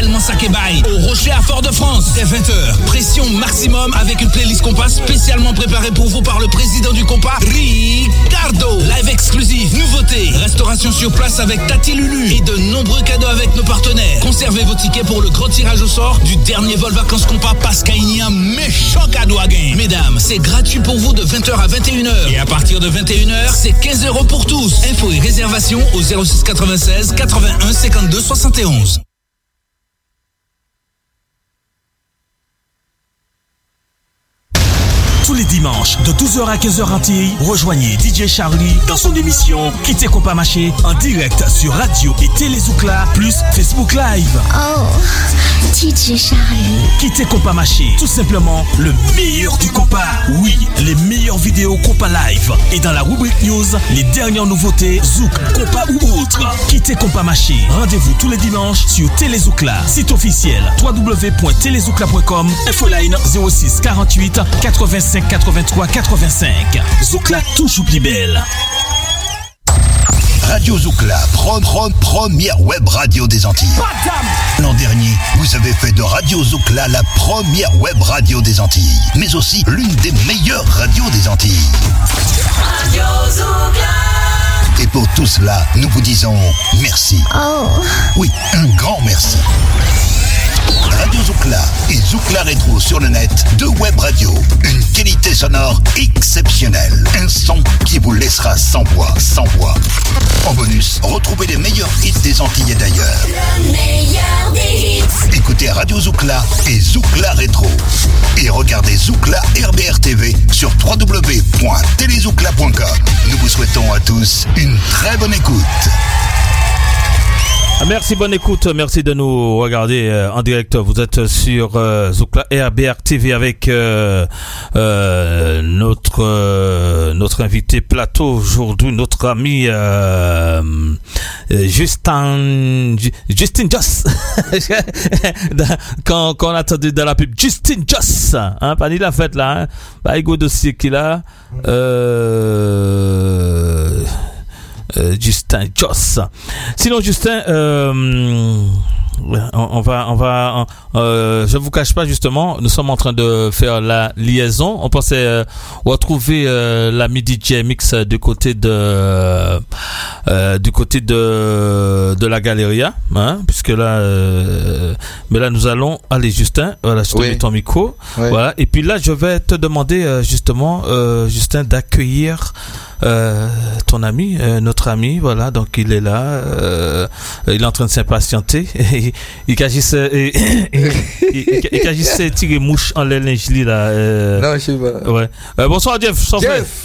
tellement ça qu'ébaille. Au Rocher à Fort-de-France, dès 20h. Pression maximum avec une playlist compas spécialement préparée pour vous par le président du compas, Ricardo. Live exclusif, nouveautés, restauration sur place avec Tati Lulu et de nombreux cadeaux avec nos partenaires. Conservez vos tickets pour le grand tirage au sort du dernier vol vacances compas parce qu'il y a un méchant cadeau à gagner. Mesdames, c'est gratuit pour vous de 20h à 21h. Et à partir de 21h, c'est 15 € pour tous. Infos et réservations au 06 96 81 52 71. Tous les dimanches, de 12h à 15h Antilles, rejoignez DJ Charlie dans son émission Quittez Compas Maché en direct sur Radio et Télé Zoukla plus Facebook Live. Oh, DJ Charlie. Quittez Compas Maché, tout simplement le meilleur du compas. Oui, les meilleures vidéos compas live. Et dans la rubrique news, les dernières nouveautés Zouk, compas ou autres. Quittez Compas Maché. Rendez-vous tous les dimanches sur Télé Zoukla. Site officiel www.telezoukla.com. Infoline 06 48 85 83 85. Zoukla toujours plus belle. Radio Zoukla, première web radio des Antilles. L'an dernier, vous avez fait de Radio Zoukla la première web radio des Antilles, mais aussi l'une des meilleures radios des Antilles. Radio Zoukla. Et pour tout cela, nous vous disons merci. Oh. Oui, un grand merci. Radio Zoukla et Zoukla Rétro sur le net, deux web radios, une qualité sonore exceptionnelle, un son qui vous laissera sans voix. En bonus, retrouvez les meilleurs hits des Antilles et d'ailleurs. Le meilleur des hits. Écoutez Radio Zoukla et Zoukla Rétro. Et regardez Zoukla RBR TV sur www.telezoukla.com. Nous vous souhaitons à tous une très bonne écoute. Merci, bonne écoute, merci de nous regarder en direct. Vous êtes sur Zoukla RBR TV avec notre invité plateau aujourd'hui, notre ami Justin Joss. quand on a entendu dans la pub Justin Joss, hein, pas ni la fête là, hein, pas ego dossier qu'il a. Justin Joss. Sinon, Justin, je vous cache pas justement, nous sommes en train de faire la liaison. On pensait retrouver l'ami DJ Mix du côté de la Galeria, hein, puisque là, mais là nous allons aller Justin. Voilà, je te mets ton micro. Oui. Voilà, et puis là je vais te demander justement, Justin, d'accueillir ton ami, notre ami, voilà, donc il est là, il est en train de s'impatienter, il agissait tirer mouche en l'élingili là. Non, je sais pas. Ouais. Bonsoir Jeff, Jeff.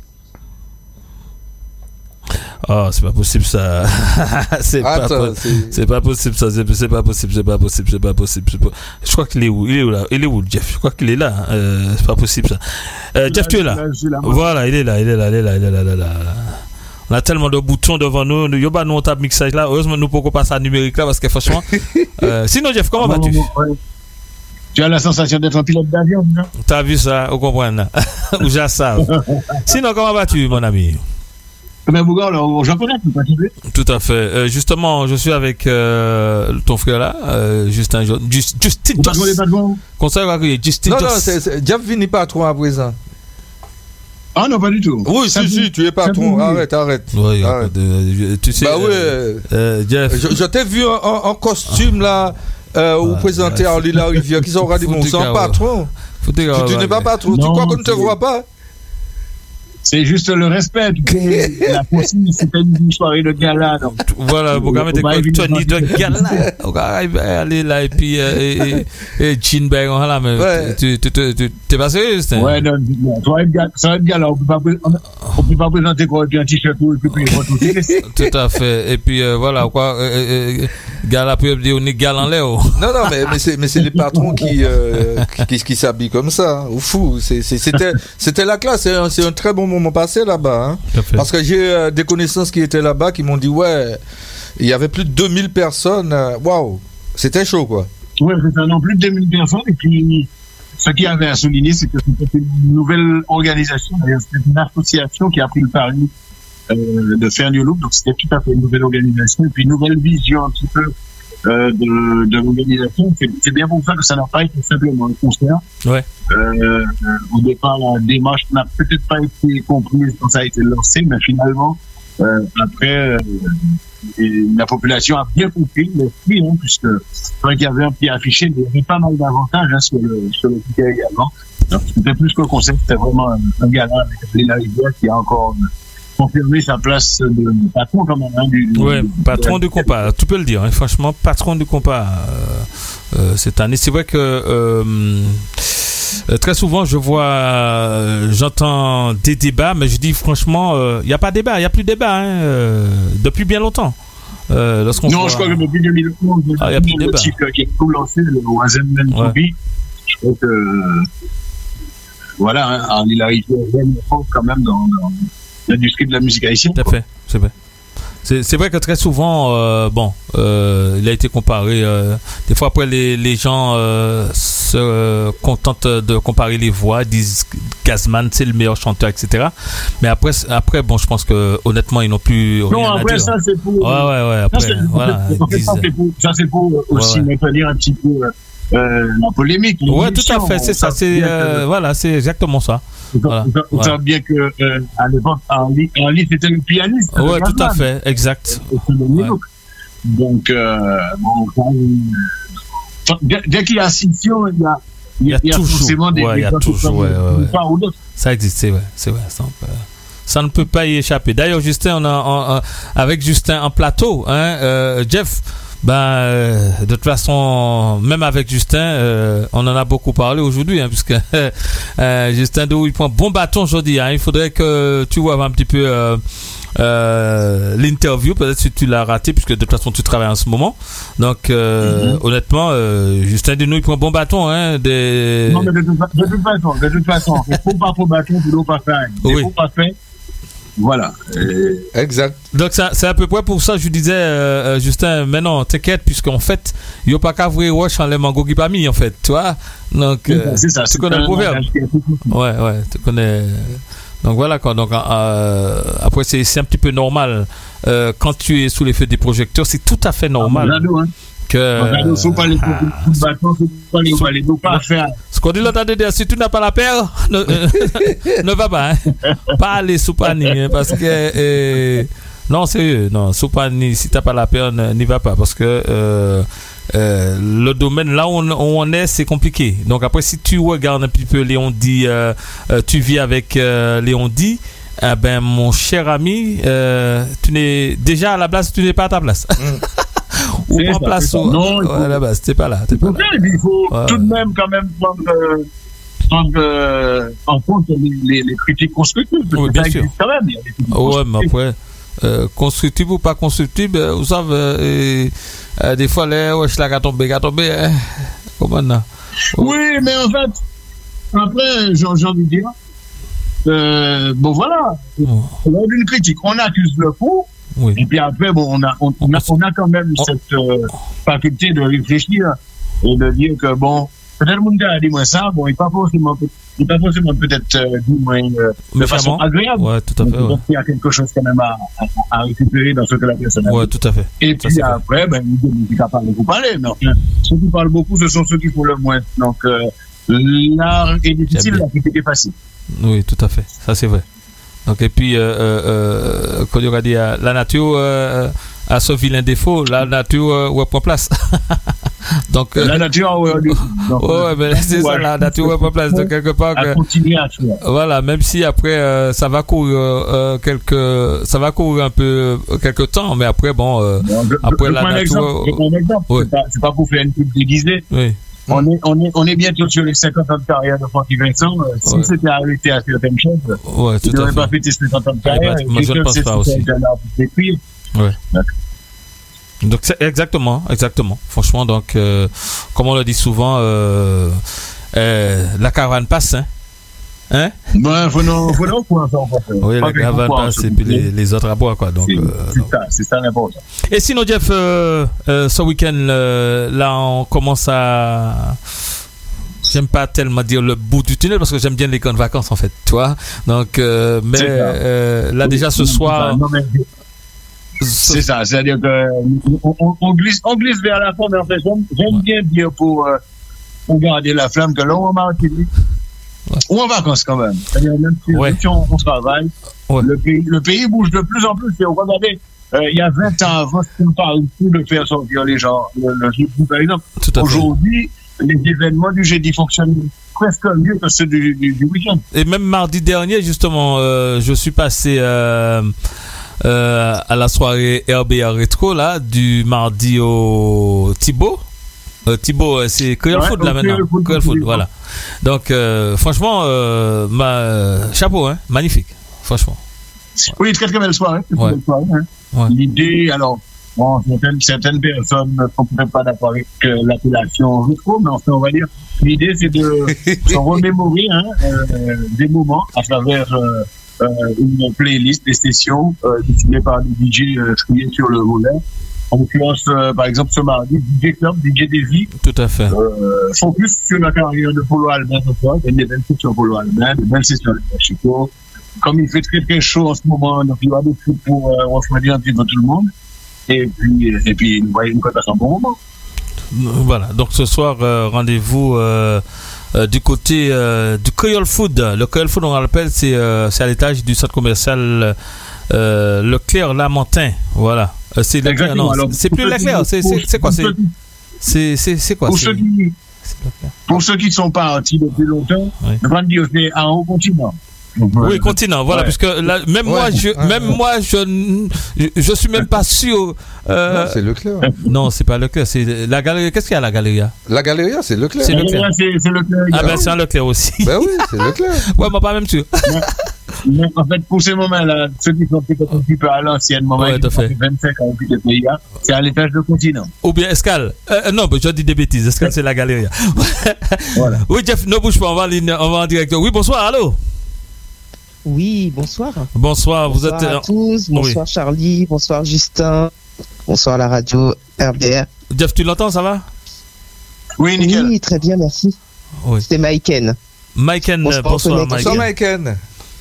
Oh, c'est pas possible ça. c'est pas possible ça. C'est pas possible. Je crois qu'il est où? Il est où Jeff? Je crois qu'il est là. C'est pas possible ça. Jeff, tu es là? Voilà, il est là. On a tellement de boutons devant nous. Nous on tape mixage là. Heureusement nous pouvons passer à numérique là parce que franchement. Sinon Jeff, comment vas-tu? Tu as la sensation d'être un pilote d'avion, non? T'as vu ça? Vous comprenez? Ou j'ai ça. Sinon comment vas-tu, mon ami? Mais vous gars, j'en connais tout à fait. Tout à fait. Justement, je suis avec ton frère là, Justin Joss. Justin Joss. Conseil à crier Justin Joss. Non, c'est Jeff Vini patron à présent. Ah non, pas du tout. Oui, si, tu es patron. Arrête. Oui, tu sais. Bah oui. Jeff. Je t'ai vu en costume là, où présenter à Lila Rivière, qui sont dit mon sang patron. Tu n'es pas patron. Tu crois qu'on ne te voit pas? C'est juste le respect. La possible, c'était une soirée de gala. Donc. Voilà, vous avez des Tony de gala. On va aller là et puis Jean Berg, là, mais tu t'es pas sérieux, Justin? Ouais, non, ça va être gala. On peut pas présenter quoi, un t-shirt ou tout. Tout à fait. Et puis voilà, quoi, gala peut dire on est gala en l'air. Non, mais c'est les patrons qui s'habillent comme ça, ou fou. C'était la classe. C'est un très bon moment passé là-bas, hein. Parce que j'ai des connaissances qui étaient là-bas qui m'ont dit ouais, il y avait plus de 2000 personnes, waouh, c'était chaud quoi. Ouais, c'était non plus de 2000 personnes et puis ce qu'il y avait à souligner c'est que c'était une nouvelle organisation, c'était une association qui a pris le pari de faire New Look, donc c'était tout à fait une nouvelle organisation et puis une nouvelle vision un petit peu de l'organisation. C'est bien pour ça que ça n'a pas été simplement un concert. Ouais. Au départ, la démarche n'a peut-être pas été comprise quand ça a été lancé, mais finalement, après, la population a bien compris l'esprit, puisque quand il y avait un pied affiché, il y avait pas mal d'avantages sur le ticket également. Donc, c'était plus qu'un concept, c'était vraiment un gala avec Léla Rivière qui a encore confirmé sa place de patron quand même. Patron du compas, tu peux le dire, franchement, patron du compas cette année. C'est vrai que très souvent, j'entends des débats, mais je dis franchement, il n'y a pas de débat, il n'y a plus de débat depuis bien longtemps. Je crois que depuis 2011, il y a plus de débat. Qui est tout lancé, le Oazen Mentobi. Je crois que, voilà, il arrive quand même dans l'industrie de la musique haïtienne. Tout à fait, c'est vrai. C'est vrai que très souvent, il a été comparé. Des fois, après, les gens se contentent de comparer les voix, disent Gazman, c'est le meilleur chanteur, etc. Mais après, je pense que honnêtement, ils n'ont plus rien à dire. Ça, c'est pour. Ouais. Après, voilà. Ça, c'est pour aussi maintenir un petit peu la polémique. Ouais, tout à fait. C'est ça. Voilà, c'est exactement ça. Vous savez bien que à l'époque, Henri c'était le pianiste. Ouais, tout à fait, exact. Donc, dès qu'il y a scission, il y a forcément des pas ou d'autres. Ça existe, c'est vrai. Ça ne peut pas y échapper. D'ailleurs, Justin, avec Justin en plateau, Jeff. De toute façon, même avec Justin, on en a beaucoup parlé aujourd'hui, puisque Justin Dou, il prend bon bâton aujourd'hui. Il faudrait que tu vois un petit peu l'interview, peut-être si tu l'as raté, puisque de toute façon tu travailles en ce moment. Donc, honnêtement, Justin Dou, il prend bon bâton. Non, mais de toute façon, il faut pas pour bâton, il faut pas faire. Il faut pas faire. Voilà. Exact. Donc c'est à peu près pour ça que je disais, Justin, mais non, t'inquiète, puisqu'en fait, il n'y a pas qu'à voir Roche en les mango qui pas mis, en fait, tu vois. Donc, c'est ça, tu connais le proverbe. Ouais, tu connais. Donc voilà, quoi. Donc, après, c'est un petit peu normal. Quand tu es sous l'effet des projecteurs, c'est tout à fait normal. Ce qu'on dit l'autre dire, si tu n'as pas la paire, ne va pas. Pas aller sous panier, parce que non, sérieux, non, sous panier, si tu n'as pas la paire, n'y va pas, parce que le domaine là où on est, c'est compliqué. Donc après, si tu regardes un petit peu Léon dit, tu vis avec Léon dit, mon cher ami, tu n'es déjà à la place, tu n'es pas à ta place. Ou en place là-bas, c'était pas là. Il faut tout de même quand même prendre en compte les critiques constructives. Oui, bien sûr. Quand même, mais après, constructible ou pas constructible, vous savez, des fois, les wesh là, qu'à tomber, comment ça? Oui, mais en fait, après, j'ai envie de dire, voilà, on a une critique, on accuse le faux. Oui. Et puis après, on a quand même cette faculté de réfléchir et de dire que peut-être le monde a dit moi ça, il n'est pas forcément peut-être dit moi de façon agréable. Ouais, tout à fait. Donc il y a quelque chose quand même à récupérer dans ce que la personne a dit. Ouais, tout à fait. Et puis ça, après, il est capable de vous parler. Mais enfin, ceux qui parlent beaucoup, ce sont ceux qui font le moins. Donc l'art est difficile, la critique est facile. Oui, tout à fait. Ça, c'est vrai. Donc, et puis, quand on a dit, la nature a ce vilain défaut, la nature reprend place. Donc, la nature mais c'est ça, la nature reprend place. De quelque part, voilà, même si après, ça va courir un peu quelques temps, mais après, après la nature. C'est pas pour faire une pub déguisée. Oui. On est bientôt sur les 50 ans de carrière de Francky Vincent. Si c'était arrêté à certaines choses, il n'aurait pas fait 50 ans de carrière. Moi, je ne pense pas aussi. Donc, c'est exactement. Franchement, donc, comme on le dit souvent, la caravane passe, faut non quoi ça. Oui, la caravane passe et puis les autres à boire, quoi. Donc, c'est ça l'important. Et sinon, Jeff, ce week-end, là, on commence à. J'aime pas tellement dire le bout du tunnel parce que j'aime bien les grandes vacances, en fait, tu vois. Donc, mais là, déjà ce soir. C'est ça, c'est-à-dire qu'on glisse vers la fin, mais en fait, j'aime bien dire pour garder la flamme que là, on va Martinique, ou en vacances quand même. C'est-à-dire, même si on travaille, le pays bouge de plus en plus. Regardez, il y a 20 ans avant, on parlait de faire sortir les gens, le jeudi, par exemple. Aujourd'hui, les événements du jeudi fonctionnent presque mieux que ceux du week-end. Et même mardi dernier, justement, je suis passé à la soirée RBA Rétro, là, du mardi au Thibaut. Thibaut, c'est Creole Food, là, maintenant. Creole Food, voilà. Donc, franchement, chapeau, hein, magnifique, franchement. Oui, très très belle soirée. L'idée, alors, bon, certaines personnes ne sont peut-être pas d'accord avec l'appellation rétro, mais enfin, on va dire, l'idée, c'est de se remémorer des moments à travers une playlist, des sessions décidées par des DJ triés sur le volet. En l'occurrence, par exemple, ce mardi, DJ Club, DJ Davy. Tout à fait. Focus sur la carrière de Polo Albin, il y a une session Polo Albin, une belle session de Chico. Comme il fait très très chaud en ce moment, donc il y aura des trucs pour refroidir un petit peu tout le monde. Et puis nous voyons une cote à un bon moment. Voilà, donc ce soir, rendez-vous du côté du Creole Food. Le Creole Food, on rappelle, c'est à l'étage du centre commercial Leclerc Lamentin. Voilà. C'est Leclerc, non, c'est plus Leclerc, c'est quoi? C'est quoi? Pour ceux qui ne sont pas partis depuis longtemps, je vais dire que c'est un haut continent. Oui, continent, voilà, parce que là, même moi, je suis même pas sûr. Non, c'est Leclerc. Non, c'est pas Leclerc, c'est la galerie. Qu'est-ce qu'il y a à la galerie? La galerie, c'est Leclerc. C'est Leclerc. C'est Leclerc. Ah ben, c'est un Leclerc aussi. Ben oui, c'est Leclerc. Ouais, moi pas même sûr. Mais en fait, pour ces moments-là, ceux qui sont peut-être un petit peu à l'ancienne, moment, qui ont fait 25 ans depuis le pays, c'est à l'étage de continent. Ou bien Escale. Non, je dis des bêtises. Escale, c'est la galerie. Voilà. Oui, Jeff, ne bouge pas, on va en direct. Oui, bonsoir, allô? Oui, bonsoir. Bonsoir, vous êtes à tous. Bonsoir Charlie, bonsoir Justin, bonsoir la radio RBR. Jeff, tu l'entends, ça va? Oui, nickel. Oui, très bien, merci. Oui. C'était Maiken. Maiken, bonsoir Maiken. Bonsoir Maiken.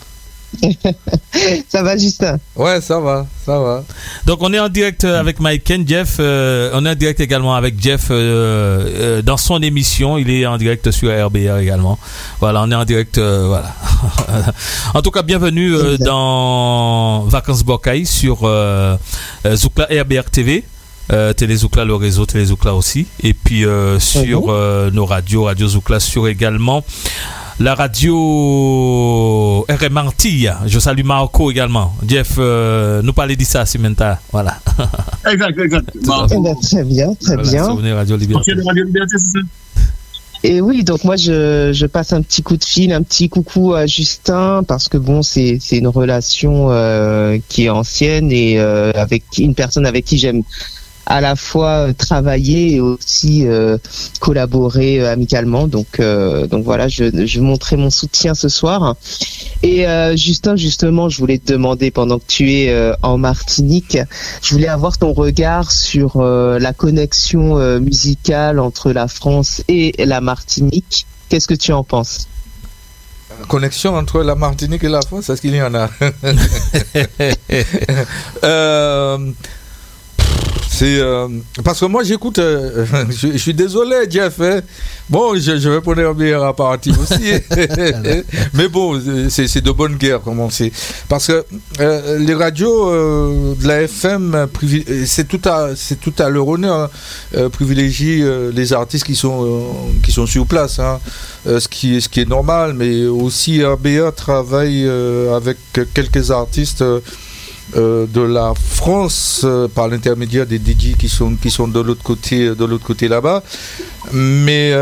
Ça va Justin? Ouais, ça va. Donc on est en direct avec Maiken, Jeff. On est en direct également avec Jeff dans son émission. Il est en direct sur RBR également. Voilà, on est en direct. Voilà. En tout cas, bienvenue dans Vacances Bocaï sur Zoukla RBR TV. Télé Zoukla, le réseau Télé Zoukla aussi. Et puis sur nos radios, Radio Zoukla sur également la radio RM Antille. Je salue Marco également. Jeff, nous parler de ça, Simenta. Voilà. Exact. Très bien. Radio Liberté. Radio Liberté, c'est ça? Et oui, donc moi je passe un petit coup de fil, un petit coucou à Justin, parce que bon, c'est une relation qui est ancienne et avec une personne avec qui j'aime à la fois travailler et aussi collaborer amicalement. Donc voilà, je montrais mon soutien ce soir. Et Justin, justement, je voulais te demander, pendant que tu es en Martinique, je voulais avoir ton regard sur la connexion musicale entre la France et la Martinique. Qu'est-ce que tu en penses? Connexion entre la Martinique et la France, est-ce qu'il y en a? C'est parce que moi j'écoute, je suis désolé Jeff, hein. Bon je vais prendre un meilleur appareil aussi, mais bon c'est de bonne guerre comme on sait, parce que les radios de la FM c'est tout à leur honneur, privilégient les artistes qui sont sur place, hein. Ce qui est normal, mais aussi RBA travaille avec quelques artistes de la France par l'intermédiaire des DJ qui sont de l'autre côté là-bas, mais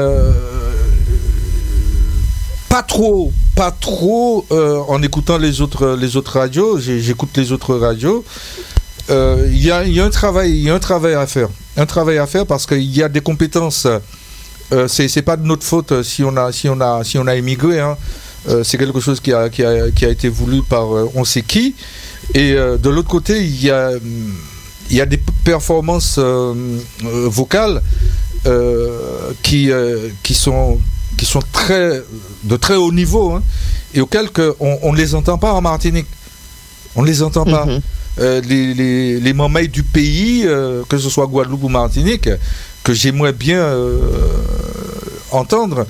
pas trop en écoutant les autres radios. J'écoute les autres radios. Il y a un travail à faire parce qu'il y a des compétences. C'est pas de notre faute si on a émigré, hein. C'est quelque chose qui a été voulu par on sait qui. Et de l'autre côté, il y a des performances vocales qui sont de très haut niveau, hein, et auxquelles on ne les entend pas en Martinique. On ne les entend pas. les merveilles du pays, que ce soit Guadeloupe ou Martinique, que j'aimerais bien entendre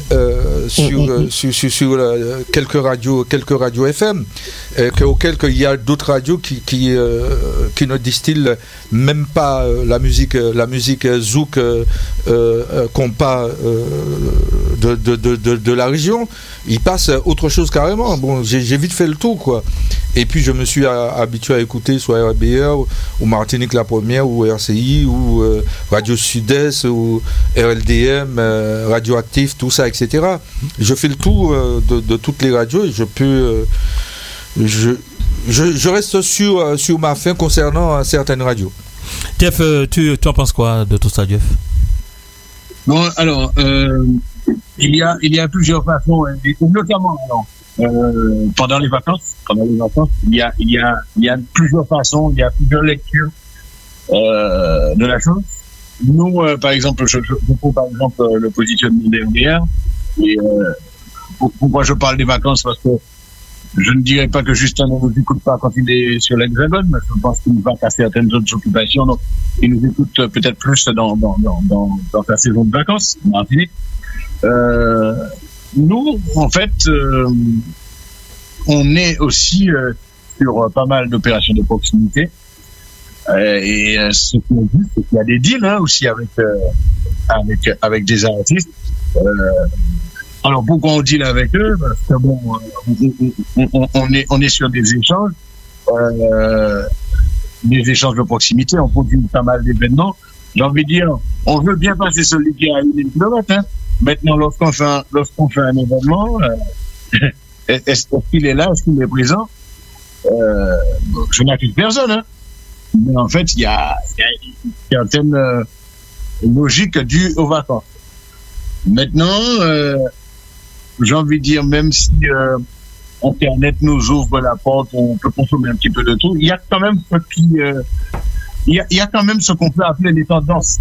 sur quelques radios FM, auxquelles il y a d'autres radios qui ne distillent même pas la musique zouk compas de la région. Ils passent autre chose carrément. Bon, j'ai vite fait le tour, quoi. Et puis je me suis habitué à écouter soit RBR ou Martinique La Première ou RCI ou Radio Sud-Est ou RLDM, Radioactif, tout ça, etc. Je fais le tour de toutes les radios et je peux... Je reste sur ma faim concernant certaines radios. Jeff, tu en penses quoi de tout ça, Jeff? Bon, alors, il y a plusieurs façons, et notamment, alors, pendant les vacances, il y a plusieurs façons, il y a plusieurs lectures de la chose. Nous, par exemple, je prends par exemple le positionnement d'RBR, et pourquoi je parle des vacances, parce que je ne dirais pas que Justin ne nous écoute pas quand il est sur l'Hexagone, mais je pense qu'il va à certaines autres occupations, donc il nous écoute peut-être plus dans sa saison de vacances, en Martinique. Nous, en fait, on est aussi sur pas mal d'opérations de proximité. Et ce qu'on dit, c'est qu'il y a des deals aussi avec des artistes. Alors pourquoi on deal avec eux? Parce que bon, on est sur des échanges de proximité. On produit pas mal d'événements. J'ai envie de dire, on veut bien passer celui qui est à 1 km. Maintenant, lorsqu'on fait un événement, est-ce qu'il est là, est-ce qu'il est présent? Je n'accuse personne, mais en fait, il y a une certaine logique due aux vacances. Maintenant, j'ai envie de dire, même si Internet nous ouvre la porte, on peut consommer un petit peu de tout, il y a quand même il y a quand même ce qu'on peut appeler les tendances.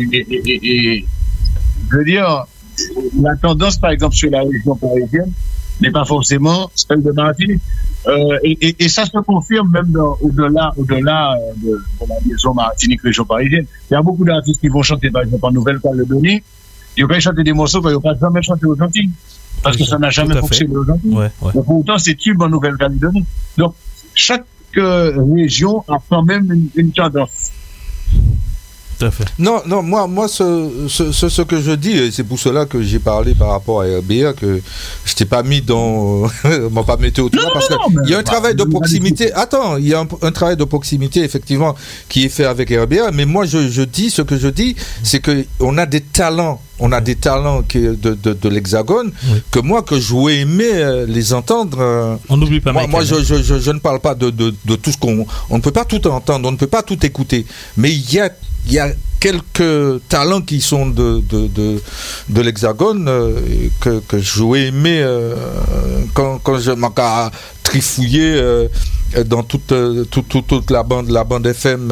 Et je veux dire, la tendance, par exemple, sur la région parisienne, n'est pas forcément celle de Martinique. Et ça se confirme même au-delà de la liaison Martinique-région parisienne. Il y a beaucoup d'artistes qui vont chanter, par exemple, en Nouvelle-Calédonie. Ils vont chanter des morceaux qu'ils n'ont pas jamais chanté aux Antilles. Parce que ça n'a jamais fonctionné aux Antilles. Ouais. Mais pourtant, c'est tube en Nouvelle-Calédonie. Donc, chaque région a quand même une tendance. Tout à fait. Non, moi, ce que je dis, et c'est pour cela que j'ai parlé par rapport à RBA, que je t'ai pas mis dans, m'a pas mis au tournant, parce qu'il y a un travail de proximité. Attends, il y a un travail de proximité, effectivement, qui est fait avec RBA, mais moi, je dis, ce que je dis, c'est que on a des talents. On a des talents de l'Hexagone, oui, que j'aurais aimé les entendre. On n'oublie pas. Moi, je ne parle pas de tout ce qu'on ne peut pas tout entendre, on ne peut pas tout écouter, mais il y a quelques talents qui sont de l'Hexagone que j'aurais aimé quand je m'en trifouiller dans toute la bande FM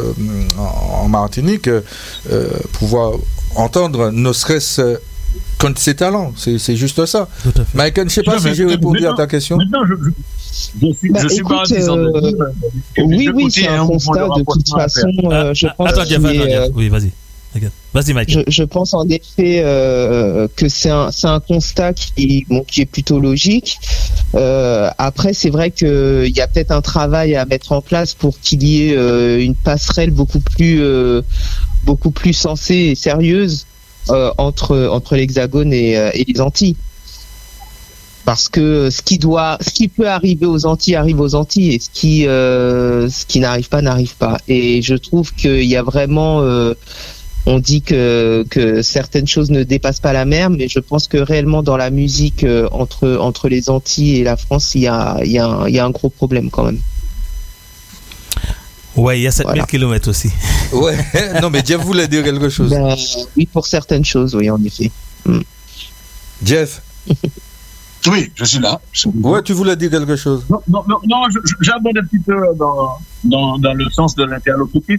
en Martinique, pouvoir entendre ne serait-ce qu'un de ses talents. C'est juste ça. Mike, je ne sais pas si j'ai répondu à ta question. Maintenant, je suis pas artisan de oui, c'est un constat de toute façon. Je pense oui, vas-y. Vas-y, Mike. Je pense en effet que c'est un constat qui est plutôt logique. Après, c'est vrai qu'il y a peut-être un travail à mettre en place pour qu'il y ait une passerelle beaucoup plus sensée et sérieuse entre l'Hexagone et les Antilles. Parce que ce qui peut arriver aux Antilles arrive aux Antilles, et ce qui n'arrive pas. Et je trouve qu'il y a vraiment on dit que certaines choses ne dépassent pas la mer, mais je pense que réellement dans la musique entre les Antilles et la France, il y a un gros problème quand même. Ouais, il y a 7000 km aussi. Ouais, non mais Jeff voulait dire quelque chose. Oui, pour certaines choses, oui, en effet. Jeff. Oui, je suis là. Ouais, tu voulais dire quelque chose. Non, j'aborde un petit peu dans le sens de l'interlocutif.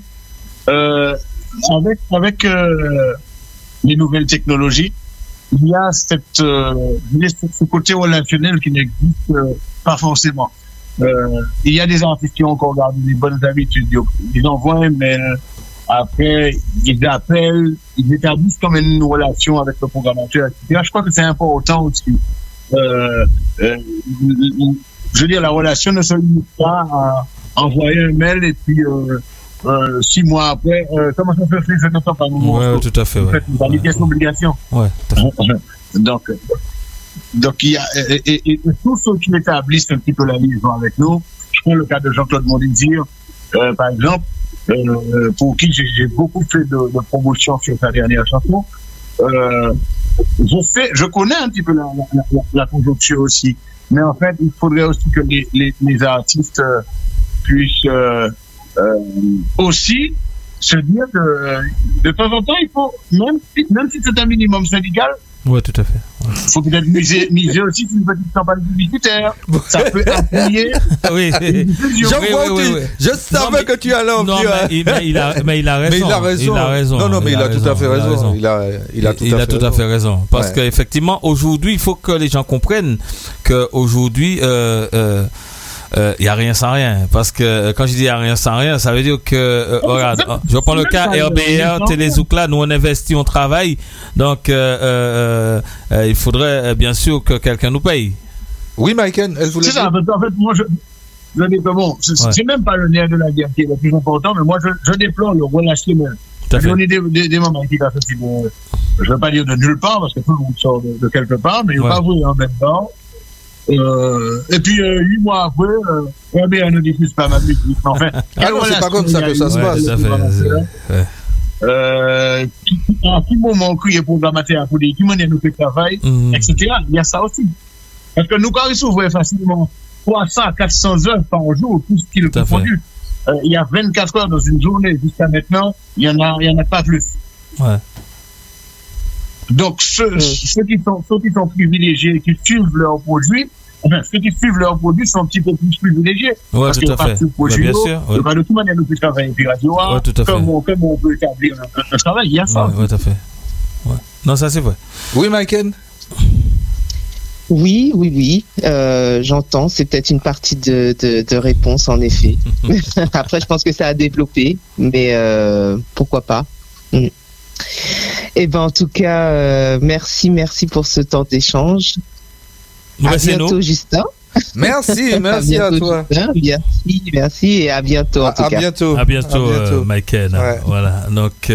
Avec les nouvelles technologies, il y a ce côté relationnel qui n'existe pas forcément. il y a des artistes qui ont encore gardé les bonnes habitudes. Ils envoient un mail, après, ils appellent, ils établissent comme une relation avec le programmateur, etc. Je crois que c'est important aussi. Je veux dire, la relation ne se limite pas à envoyer un mail et puis 6 mois après, comment ça se fait? Je n'entends pas. Oui, tout à fait. En fait, vous avez des obligations. Ouais, donc, il y a, et tous ceux qui établissent un petit peu la liaison avec nous, je prends le cas de Jean-Claude Mondésir, par exemple, pour qui j'ai beaucoup fait de promotion sur sa dernière chanson. Je connais un petit peu la conjoncture aussi, mais en fait, il faudrait aussi que les artistes puissent aussi se dire que de temps en temps, il faut, même si c'est un minimum syndical, oui, tout à fait. Il faut peut-être miser aussi sur une petite campagne publicitaire. Ça peut appuyer. Oui. Je savais que tu allais en dire. Mais il a raison. Non, mais il a tout à fait raison. Il a tout à fait raison. Parce qu'effectivement, aujourd'hui, il faut que les gens comprennent qu'aujourd'hui, il n'y a rien sans rien. Parce que quand je dis il n'y a rien sans rien, ça veut dire que, regarde, je prends le cas RBR, Télézoukla, nous on investit, on travaille. Donc, il faudrait bien sûr que quelqu'un nous paye. Oui, Michael, elle voulait. C'est ça, parce qu'en fait, moi, je dis que bon, c'est même pas le nerf de la guerre qui est le plus important, mais moi, je déplore le relationnel. On est des moments qui sont je ne veux pas dire de nulle part, parce que tout le monde sort de quelque part, mais il ne faut pas vous en même temps. Et puis 8 mois après, RBR ne diffuse pas ma musique. Enfin, c'est pas comme ça que ça se passe. À tout moment, il y a programmateur pour dire qui mène nous fait travail, etc. Il y a ça aussi. Parce que nous, quand ils s'ouvrent facilement 300 à 400 heures par jour, tout ce qui est confondu. Il y a 24 heures dans une journée. Jusqu'à maintenant, il y en a pas plus. Ouais. Donc, ceux qui sont privilégiés, qui suivent leurs produits, ceux qui suivent leurs produits sont un petit peu plus privilégiés. Ouais, parce tout à fait. Bien sûr. Donc, de toute manière, nous pouvons travailler avec Radio A. Comment on peut établir un travail, il y a ça. Oui, tout à fait. Ouais. Non, ça c'est vrai. Oui, Michael? Oui. J'entends. C'est peut-être une partie de réponse, en effet. Après, je pense que ça a développé, mais pourquoi pas. Eh ben, en tout cas, merci pour ce temps d'échange. À bientôt, Justin. Merci à toi. Justin, merci et à bientôt. En tout cas. À bientôt, Michael. Ouais. Voilà.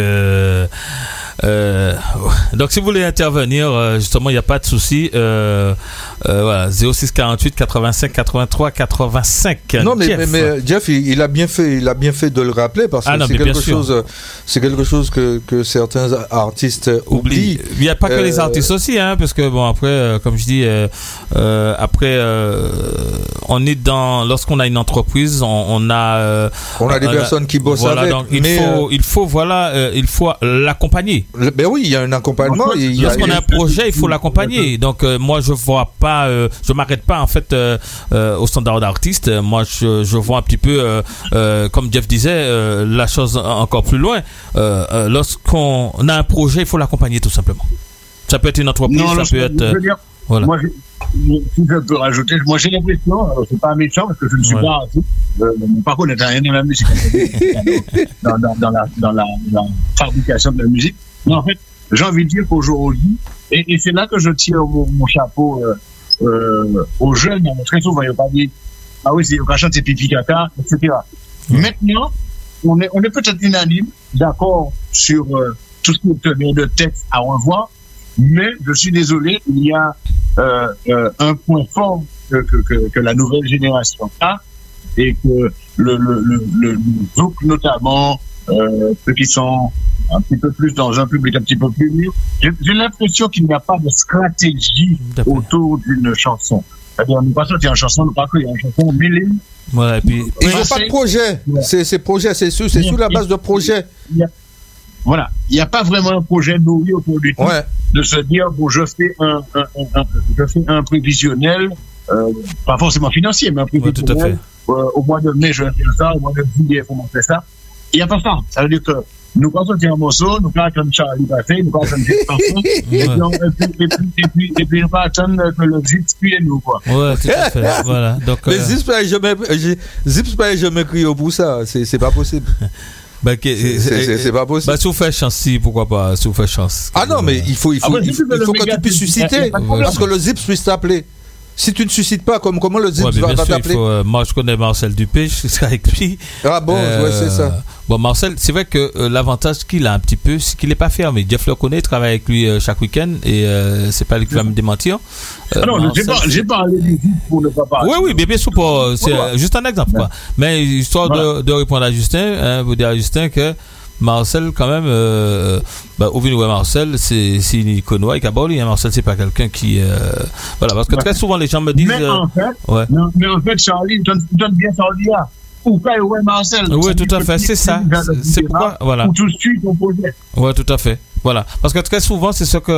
Donc, si vous voulez intervenir, justement, il n'y a pas de souci. Voilà, 06 48 85 83 85. Non, mais Jeff, il a bien fait de le rappeler parce que c'est quelque chose que certains artistes oublient. Il n'y a pas que les artistes aussi, parce que bon, après, comme je dis, on est lorsqu'on a une entreprise, on a des personnes qui bossent avec. Donc il faut l'accompagner. Ben oui, il y a un accompagnement. Lorsqu'on a un projet, il faut l'accompagner. Donc moi, je m'arrête pas en fait au standard d'artiste. Moi, je vois un petit peu, comme Jeff disait, la chose encore plus loin. Lorsqu'on a un projet, il faut l'accompagner tout simplement. Ça peut être une entreprise, ça peut être. Voilà. Moi, si je peux rajouter, moi j'ai l'impression, c'est pas méchant parce que je ne suis pas artiste, mon parcours n'est rien dans la musique, dans la fabrication de la musique. Mais en fait, j'ai envie de dire qu'aujourd'hui, et c'est là que je tire mon chapeau aux jeunes, très souvent, ils vont pas dire, ah oui, c'est Okachan, c'est pipi caca, etc. Maintenant, on est peut-être unanime, d'accord sur tout ce qui est de texte à revoir, mais je suis désolé, il y a un point fort que la nouvelle génération a, et que le zouk notamment, ceux qui sont un petit peu plus dans un public un petit peu plus mûr, j'ai l'impression qu'il n'y a pas de stratégie autour d'une chanson. C'est-à-dire, nous passons une chanson, nous passons une chanson mêlée. Voilà, et puis il n'y a pas de projet. C'est projet, c'est sous la base de projet. Voilà, il n'y a pas vraiment un projet nourri autour du tout. Ouais. De se dire, bon, je fais un prévisionnel, pas forcément financier, mais un prévisionnel. Tout à fait. Au mois de mai, je vais faire ça, au mois de juillet, il faut montrer ça. Il n'y a pas ça. Ça veut dire que nous quand on tient un morceau, nous quand attendre Charlie passer, nous quand attendre et puis nous quand attendre que le Zips puis nous quoi. Ouais, tout à fait. Voilà. Donc mais Zips pas jamais crié pour ça, c'est pas possible. C'est pas possible. Bah, si vous faites chance, si, pourquoi pas, si vous faites chance. Ah non, mais il faut que tu puisses susciter, parce que le Zips puisse t'appeler. Si tu ne suscites pas, comment le Zips va t'appeler? Moi, je connais Marcel Dupé, je suis avec lui. Ah bon, ouais, c'est ça. Bon, Marcel, c'est vrai que l'avantage qu'il a un petit peu, c'est qu'il n'est pas fermé. Jeff le connaît, il travaille avec lui chaque week-end et c'est pas lui qui va me démentir. Non, j'ai parlé du Zips pour ne pas parler. Oui, bien sûr, c'est juste un exemple, quoi. Mais histoire de répondre à Justin, vous dire à Justin que Marcel, quand même, au vin Marcel, c'est Niconois et Caboli. Marcel, c'est pas quelqu'un qui. Voilà, parce que très souvent, les gens me disent. Mais en fait, Charlie, donne bien Charlie là. Ou pas, Marcel. Oui, tout à fait, c'est ça. C'est pourquoi, voilà. Pour tout de suite, on projet. Oui, tout à fait. Voilà, parce que très souvent c'est ce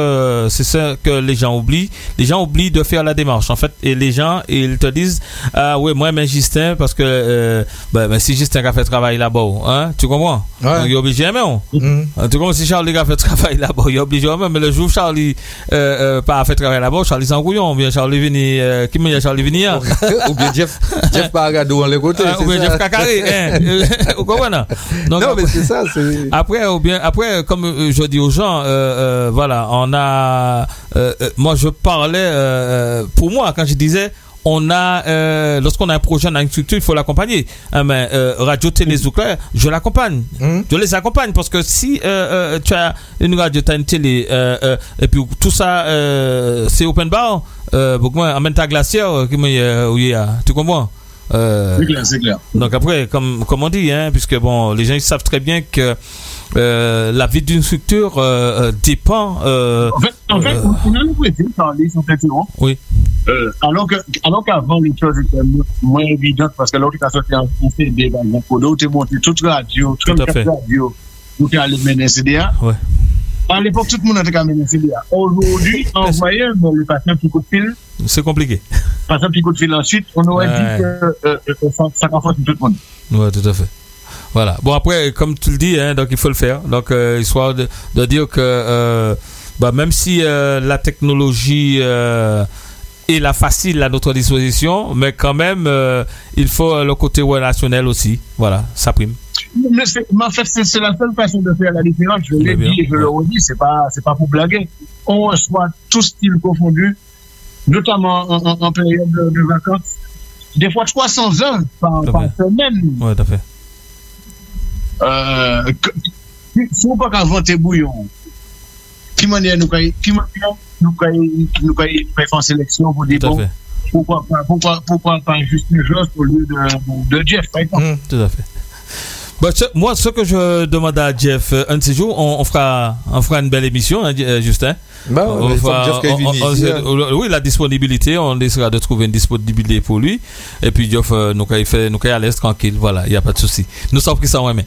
que les gens oublient. Les gens oublient de faire la démarche en fait, et les gens ils te disent oui moi mais Justin parce que si Justin a fait travail là-bas, hein, tu comprends? Ouais. Il est obligé même. Tu comprends si Charlie a fait travail là-bas, il est obligé même. Mais le jour où Charlie pas fait travail là-bas, Charlie s'en couillon, ou bien Charlie venu qui me dit Charlie venu hier. Ou bien Jeff pas regardé où on les côtés. Ou bien Jeff Cacaré. Vous comprenez? Non mais c'est ça. Après comme je dis aux gens, voilà, on a moi je parlais pour moi quand je disais on a lorsqu'on a un projet, on a une structure, il faut l'accompagner. Mais Radio Télé Zoukla, je l'accompagne. Je les accompagne parce que si tu as une radio, tu as une télé et puis tout ça c'est open bar, beaucoup moins amène ta glacière tu comprends? C'est clair. Donc après, comme on dit, hein, puisque bon, les gens ils savent très bien que la vie d'une structure dépend. En fait, on a le précis dans les intervenants. Oui. Alors qu'avant les choses étaient moins évidentes parce que l'autre a sorti un CD, par exemple, l'autre est monté toute radio, toute radio, tout est allé mener CDA. Ouais. À l'époque, tout le monde était mené CDA. Aujourd'hui, envoyer le patient petit coup de fil. C'est compliqué. Passer un petit coup de fil ensuite, on aurait dit que ça renforce tout le monde. Ouais, tout à fait. Voilà. Bon, après, comme tu le dis, hein, donc il faut le faire. Donc, histoire de dire que même si la technologie est la facile à notre disposition, mais quand même, il faut le côté relationnel aussi. Voilà, ça prime. Mais en fait, c'est la seule façon de faire la différence. Je l'ai dit et je le redis, c'est pas pour blaguer. On reçoit tous styles confondus, notamment en période de vacances. Des fois 300 heures par semaine. Oui, tout à fait. Il ne faut pas qu'inventer bouillon. Qui manière nous faire une sélection pour dire bon, pourquoi pas juste une chose au lieu de Jeff, par exemple. Tout à fait. Moi, ce que je demande à Jeff, un de ces jours, on fera une belle émission, hein, Justin. Oui, la disponibilité, on essaiera de trouver une disponibilité pour lui. Et puis, Jeff, nous à l'aise, tranquille, voilà, il n'y a pas de souci. Nous sommes pris ça en main.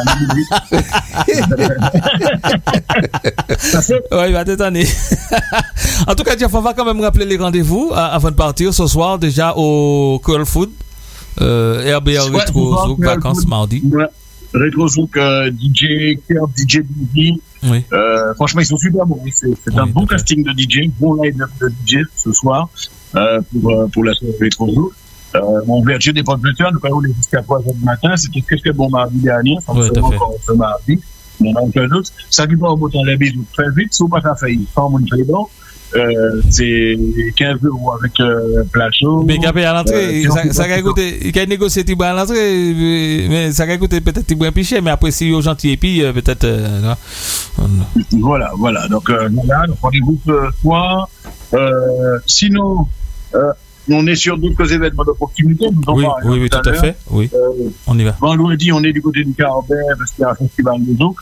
Oui, il va t'étonner. En tout cas, Jeff, on va quand même rappeler les rendez-vous avant de partir ce soir, déjà au Curl Food. RBR Retro Zouk, vacances mardi. Retro Zouk, DJ Kerb, DJ Dizzy. Oui. Franchement, ils sont super bons. C'est un bon casting de DJ, bon line-up de DJ ce soir pour la soirée Retro Zouk. Mon ouverture des portes de terre, nous allons jusqu'à 3h du matin. C'était très bon mardi dernier, forcément encore ce mardi. Il n'y en a aucun autre. Ça qui va au bouton les bisous très vite, si vous pas à faire, sans mon bon. C'est 15 € avec Plateau. Mais à l'entrée, ça va coûter, il a négocié à l'entrée, mais ça va coûter peut-être un peu cher, mais après, si il est gentil, et puis peut-être. Voilà. Donc, rendez-vous ce soir. Sinon, on est sur d'autres événements d'opportunité. Oui, tout à fait. Oui, on y va. Vendredi, on est du côté du Carabin, parce qu'il y a un festival de Zouk.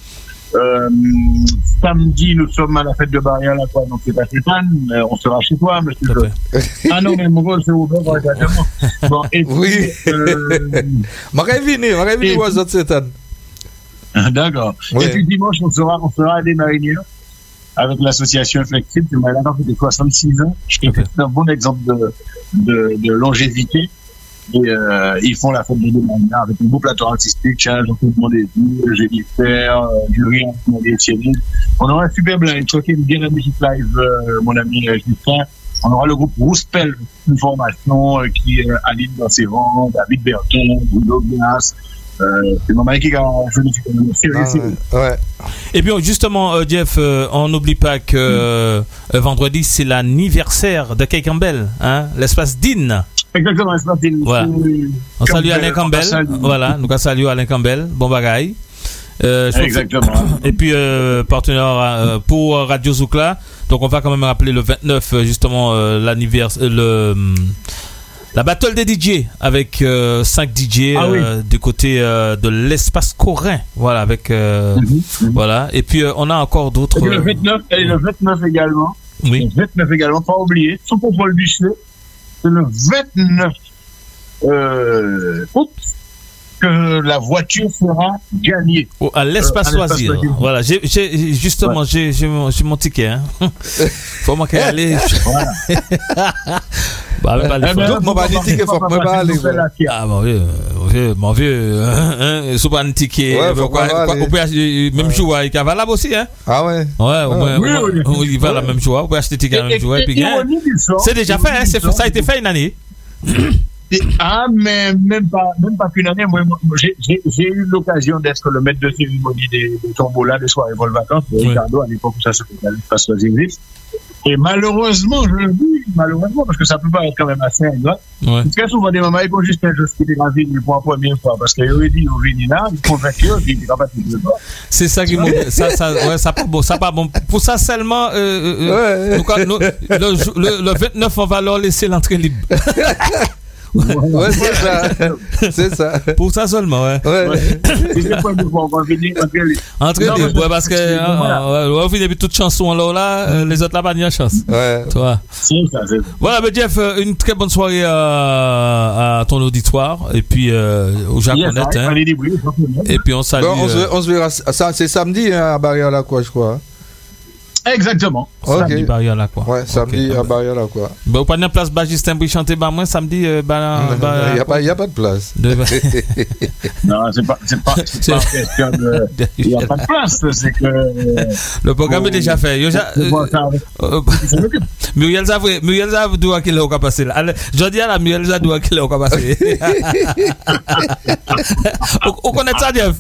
Samedi, nous sommes à la fête de Barrière, là, quoi, donc c'est à Stéphane, on sera chez toi, monsieur. Ah non, mais mon gars, c'est ouvert, exactement. Bon, et puis, oui. M'aurais venu aux autres Stéphane. D'accord. Oui. Et puis dimanche, on sera à des marinières avec l'association Flexible. Je m'ai là, fait 66 ans. Je trouve que c'est un bon exemple de longévité. Et ils font la fête de Demanda avec un beau plateau artistique, Jean-Claude Mondesi, Jennifer, Jury, Etienne. On aura un superbe live, je crois qu'il y a bien la musique live, mon ami Justin. On aura le groupe Rouspel, une formation qui est Aline dans ses rangs, David Berton, Bruno Gnas. C'est mon mari qui a joué. Ouais. Et puis justement, Jeff, on n'oublie pas que vendredi, c'est l'anniversaire de Kay Campbell, hein, l'espace Dean. Exactement, l'espace Dean. Voilà. On salue Alain Campbell. Voilà, nous saluons Alain Campbell. Bon bagaille. Exactement. Et puis partenaire pour Radio Zoukla. Donc on va quand même rappeler le 29 justement l'anniversaire, la battle des DJ avec 5 DJ du côté de l'espace coréen. Voilà avec voilà. Et puis on a encore d'autres. Et le 29 également. Oui. Le 29 également, pas oublier. Sous contrôle du CE, c'est le 29 août que la voiture sera gagnée. À l'espace loisir. Voilà, j'ai mon ticket. Hein. Faut moi qu'elle aller. Voilà. Bah, mon ticket, faut pas aller. Ah, mon vieux, c'est pas un ticket. On peut acheter même joueur, il va là aussi, hein. Ah ouais. Ouais, il va la même joueur, on peut acheter ticket même joueur, puis c'est déjà fait, hein, ça a été fait une année. Mais même pas qu'une année. Moi, j'ai eu l'occasion d'être le maître de cérémonie des tombolas, des soirées vol vacances, de Ricardo, à l'époque où ça se faisait à l'espace loisir. Et malheureusement, je le dis, parce que ça peut pas être quand même assez agréable. Ouais. Très souvent, des mamans, ils font juste un jeu qui était ravi pour la première fois, parce qu'ils ont dit, là, ils font vainqueur, ils disent, c'est ça qui ça pas bon. Pour ça seulement, le 29, on va leur laisser l'entrée libre. Ouais, c'est ça. Pour ça seulement, ouais. Entrée libre, parce que on finit toute chanson là, les autres là pas de chance. Ouais. Toi. Voilà, mais Jeff, une très bonne soirée à ton auditoire et puis au Japonais. Et puis on salue. On se verra. Ça, c'est samedi à Barrière-la-Croix, je crois. Exactement. Samedi Barrière là quoi. Ouais, samedi à Barrière là quoi. Bah ou pas de place Justin pour chanter bah moi samedi il y a pas de place. Non, c'est pas question de il y a pas de place, c'est que le programme est déjà fait. Muriel Zav doit qu'il est passer là. Je dis à la Muriel Zav doit qu'il est passer. On connaît ça Jeff.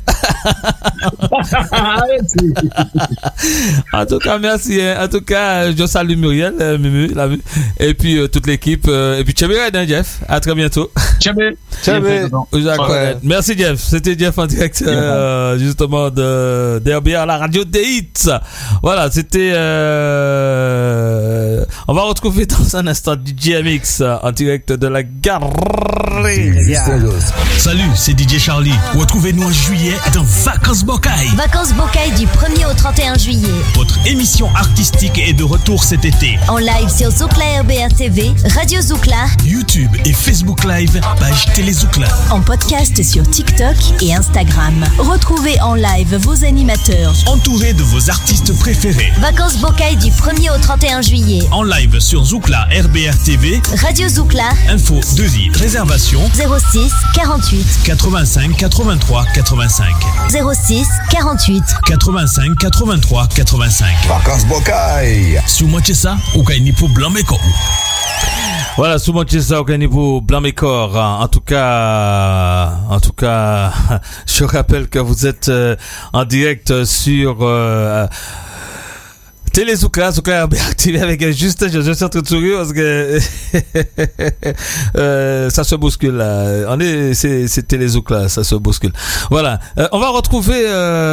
En tout cas merci. En tout cas, je salue Muriel, et puis toute l'équipe, et puis Tchabé, Jeff. À très bientôt. Tchabé. Merci Jeff. C'était Jeff en direct justement de DRBR, la radio des hits. Voilà, c'était. On va retrouver dans un instant DJ MX en direct de la gare. Salut, c'est DJ Charlie. Retrouvez-nous en juillet dans Vacances Bocaille. Vacances Bocaille du 1er au 31 juillet. Votre émission artistique est de retour cet été. En live sur Zoukla RBR TV, Radio Zoukla, YouTube et Facebook Live, page Télé Zoukla. En podcast sur TikTok et Instagram. Retrouvez en live vos animateurs. Entourés de vos artistes préférés. Vacances Bocaille du 1er au 31 juillet. En live sur Zoukla RBR TV. Radio Zoukla. Info, devis, réservation. 06 48 85 83 85. 06 48 85 83 85. Vacances Bocaille. Sous Manchester, au Kaini pour Blanc-Mécor. Voilà, sous Manchester, au Kaini pour Blanc-Mécor. En tout cas, je rappelle que vous êtes en direct sur Télé Zoukla activé avec Justin. Je suis en train de sourire parce que ça se bouscule là. C'est Télé Zoukla, ça se bouscule. Voilà. On va retrouver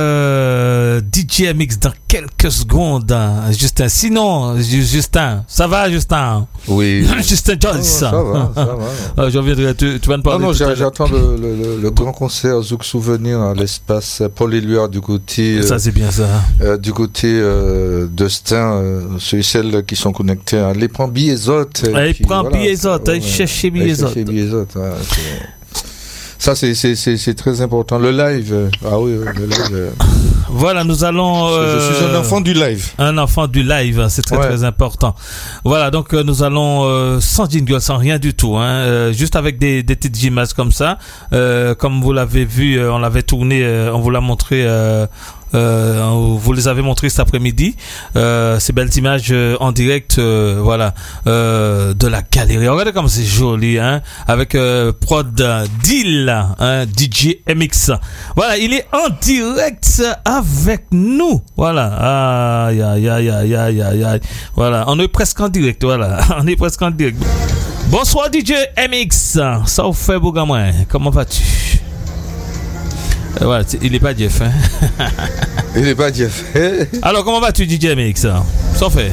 DJ MX dans quelques secondes. Justin. Sinon, Justin, ça va, Justin? Oui. Justin Joyce. Ça va. Je reviendrai. Tu vas me parler. Non, j'attends le grand concert Zouk Souvenir à l'espace Paul Éluard du côté. Ça, c'est bien ça. Du côté de ceux et celles qui sont connectés à les prend Biézote. Il prend Biézote, chercher Biézote. Ça, c'est très important. Le live. Ah oui, le live. Voilà, nous allons. Je suis un enfant du live. Un enfant du live, c'est très important. Voilà, donc nous allons sans jingle, sans rien du tout, juste avec des petites images comme ça. Comme vous l'avez vu, on l'avait tourné, on vous l'a montré. Vous les avez montrés cet après-midi, ces belles images en direct, voilà, de la galerie. Regardez comme c'est joli, avec prod Deal, DJ MX. Voilà, il est en direct avec nous. Voilà, aïe. Voilà, on est presque en direct. Voilà, on est presque en direct. Bonsoir DJ MX. Ça vous fait beau gamin. Comment vas-tu? Ouais, il n'est pas Jeff. Il n'est pas Jeff. Alors, comment vas-tu, DJ MX? Ça fait.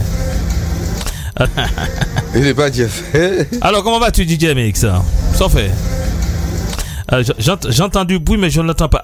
Il n'est pas Jeff. Alors, comment vas-tu, DJ MX? Ça fait. J'entends du bruit, mais je ne l'entends pas.